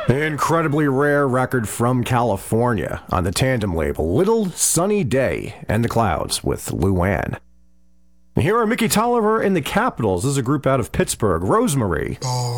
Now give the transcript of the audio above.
Incredibly rare record from California on the Tandem label, Little Sunny Day and the Clouds with Luann. Here are Mickey Tolliver and the Capitals. This is a group out of Pittsburgh, Rosemary. Oh.